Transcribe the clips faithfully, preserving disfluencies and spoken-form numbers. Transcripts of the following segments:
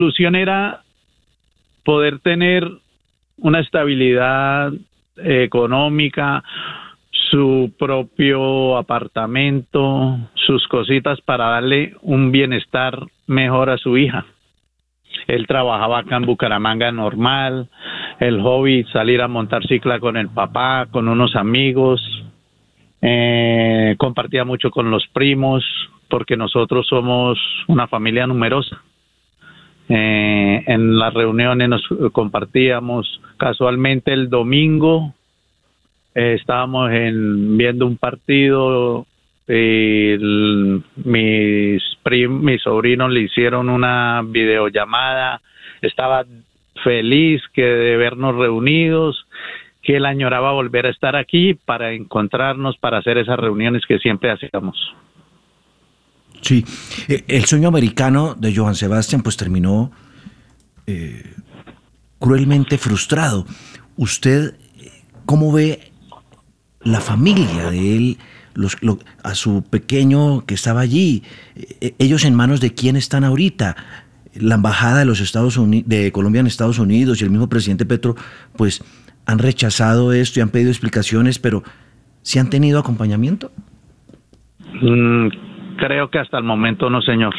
solución era poder tener una estabilidad eh, económica, su propio apartamento, sus cositas para darle un bienestar mejor a su hija. Él trabajaba acá en Bucaramanga normal, el hobby, salir a montar cicla con el papá, con unos amigos, eh, compartía mucho con los primos, porque nosotros somos una familia numerosa. Eh, en las reuniones nos compartíamos. Casualmente el domingo eh, estábamos en, viendo un partido y el, mis, prim, mis sobrinos le hicieron una videollamada. Estaba feliz que de vernos reunidos, que él añoraba volver a estar aquí para encontrarnos, para hacer esas reuniones que siempre hacíamos. Sí, el sueño americano de Johann Sebastian pues terminó eh, cruelmente frustrado. ¿Usted cómo ve la familia de él, los, lo, a su pequeño que estaba allí? Eh, ¿Ellos en manos de quién están ahorita? La embajada de los Estados Unidos, de Colombia en Estados Unidos y el mismo presidente Petro pues han rechazado esto y han pedido explicaciones, pero ¿sí han tenido acompañamiento? Mm. Creo que hasta el momento no, señor.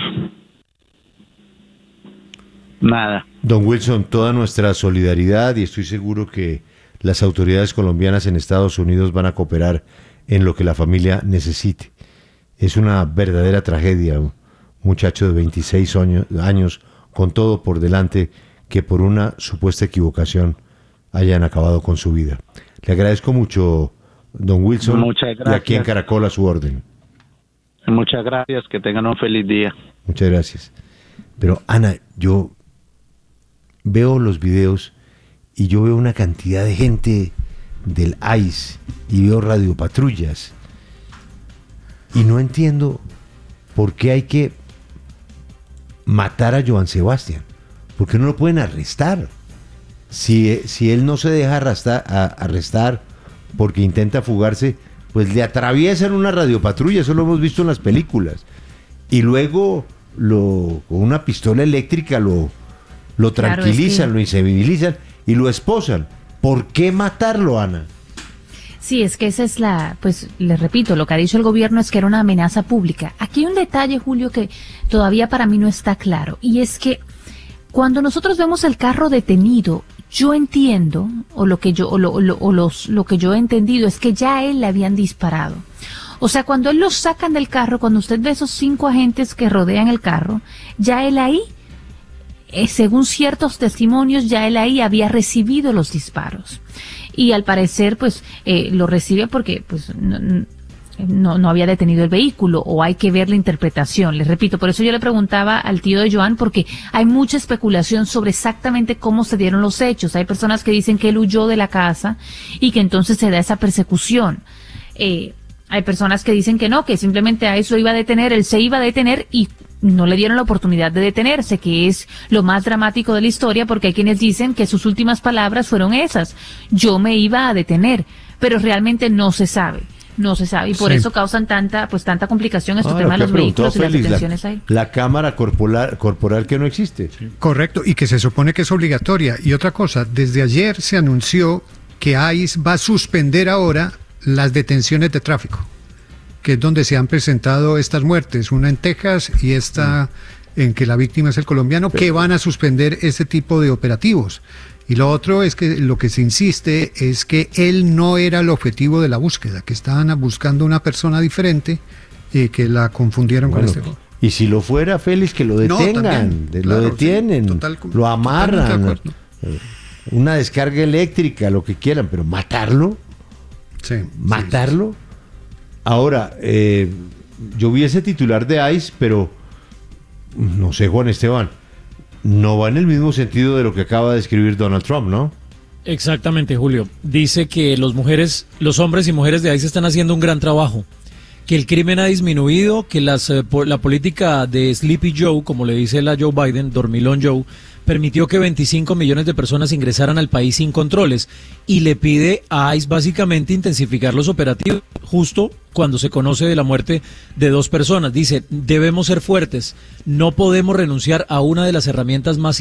Nada. Don Wilson, toda nuestra solidaridad, y estoy seguro que las autoridades colombianas en Estados Unidos van a cooperar en lo que la familia necesite. Es una verdadera tragedia, un muchacho de veintiséis años, con todo por delante, que por una supuesta equivocación hayan acabado con su vida. Le agradezco mucho, don Wilson. Muchas gracias. Y aquí en Caracol a su orden. Muchas gracias, que tengan un feliz día. Muchas gracias. Pero Ana, yo veo los videos y yo veo una cantidad de gente del I C E y veo radiopatrullas y no entiendo por qué hay que matar a Johann Sebastian. ¿Por qué no lo pueden arrestar? Si, si él no se deja arrastar, a, arrestar porque intenta fugarse, pues le atraviesan una radiopatrulla, eso lo hemos visto en las películas, y luego lo, con una pistola eléctrica lo, lo tranquilizan, claro, es que... lo insensibilizan y lo esposan. ¿Por qué matarlo, Ana? Sí, es que esa es la, pues les repito, lo que ha dicho el gobierno es que era una amenaza pública. Aquí hay un detalle, Julio, que todavía para mí no está claro, y es que cuando nosotros vemos el carro detenido, yo entiendo, o lo que yo, o lo, o lo, o los, lo que yo he entendido es que ya a él le habían disparado. O sea, cuando él lo sacan del carro, cuando usted ve esos cinco agentes que rodean el carro, ya él ahí, eh, según ciertos testimonios, ya él ahí había recibido los disparos. Y al parecer, pues, eh, lo recibe porque, pues, no, no, no había detenido el vehículo, o hay que ver la interpretación. Les repito, por eso yo le preguntaba al tío de Johann, porque hay mucha especulación sobre exactamente cómo se dieron los hechos. Hay personas que dicen que él huyó de la casa y que entonces se da esa persecución. Eh, hay personas que dicen que no, que simplemente a eso iba a detener, él se iba a detener y no le dieron la oportunidad de detenerse, que es lo más dramático de la historia, porque hay quienes dicen que sus últimas palabras fueron esas: yo me iba a detener, pero realmente no se sabe. No se sabe, y por sí. eso causan tanta pues tanta complicación este ah, tema de los vehículos y las detenciones la, ahí. La cámara corporal, corporal que no existe. Sí. Correcto, y que se supone que es obligatoria. Y otra cosa, desde ayer se anunció que I C E va a suspender ahora las detenciones de tráfico, que es donde se han presentado estas muertes, una en Texas y esta mm. en que la víctima es el colombiano, Pero... que van a suspender ese tipo de operativos. Y lo otro es que lo que se insiste es que él no era el objetivo de la búsqueda, que estaban buscando una persona diferente y que la confundieron bueno, con este joven. Y si lo fuera, Félix, que lo detengan, no, también, lo claro, detienen, sí, total, lo amarran, una descarga eléctrica, lo que quieran, pero matarlo, sí, matarlo. Sí, sí. Ahora, eh, yo vi ese titular de I C E, pero no sé, Juan Esteban, no va en el mismo sentido de lo que acaba de escribir Donald Trump, ¿no? Exactamente, Julio. Dice que los mujeres, los hombres y mujeres de I C E están haciendo un gran trabajo, que el crimen ha disminuido, que las, la política de Sleepy Joe, como le dice la Joe Biden, Dormilón Joe, permitió que veinticinco millones de personas ingresaran al país sin controles y le pide a ICE básicamente intensificar los operativos justo cuando se conoce de la muerte de dos personas. Dice, debemos ser fuertes, no podemos renunciar a una de las herramientas más